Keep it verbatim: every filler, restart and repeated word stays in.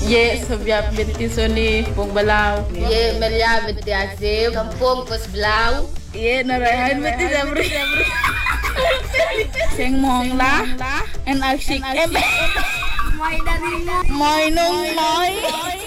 Ye Sobiap binti Soni Pungbalau. Ye Maria binti Azim Kampung Pusblau. Ye Narayan binti Zabri. Seng Mong La en Aksik em. Moi nung moi.